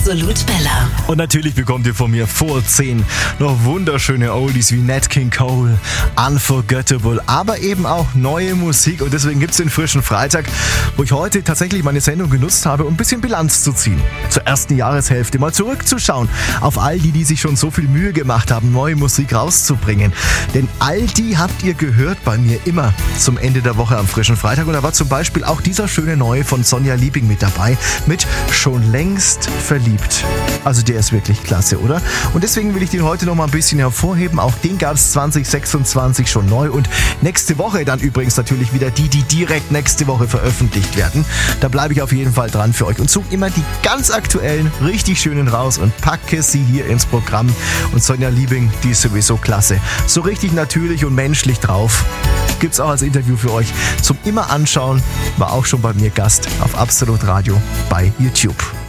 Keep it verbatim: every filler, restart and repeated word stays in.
Absolut Bella. Und natürlich bekommt ihr von mir vor zehn noch wunderschöne Oldies wie Nat King Cole, Unforgettable, aber eben auch neue Musik. Und deswegen gibt es den frischen Freitag, wo ich heute tatsächlich meine Sendung genutzt habe, um ein bisschen Bilanz zu ziehen. Zur ersten Jahreshälfte mal zurückzuschauen auf all die, die sich schon so viel Mühe gemacht haben, neue Musik rauszubringen. Denn all die habt ihr gehört bei mir immer zum Ende der Woche am frischen Freitag. Und da war zum Beispiel auch dieser schöne neue von Sonja Liebing mit dabei, mit Schon längst verliebt. Also der ist wirklich klasse, oder? Und deswegen will ich den heute noch mal ein bisschen hervorheben. Auch den gab es zwanzig sechsundzwanzig schon neu. Und nächste Woche dann übrigens natürlich wieder die, die direkt nächste Woche veröffentlicht werden. Da bleibe ich auf jeden Fall dran für euch und suche immer die ganz aktuellen, richtig schönen raus und packe sie hier ins Programm. Und Sonja Liebing, die ist sowieso klasse. So richtig natürlich und menschlich drauf. Gibt's auch als Interview für euch zum immer anschauen. War auch schon bei mir Gast auf Absolut Radio bei YouTube.